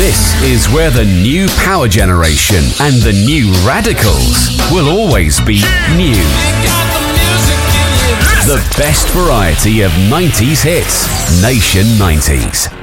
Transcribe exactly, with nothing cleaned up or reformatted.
This is where the new power generation and the new radicals will always be new. The best variety of nineties hits. Nation nineties.